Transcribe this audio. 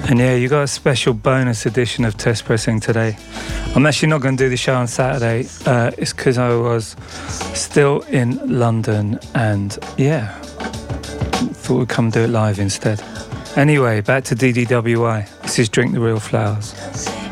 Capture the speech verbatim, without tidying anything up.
And yeah, you got a special bonus edition of Test Pressing today. I'm actually not going to do the show on Saturday. Uh, it's because I was still in London and yeah, thought we'd come do it live instead. Anyway, back to D D W I. This is Drink the Real Flowers.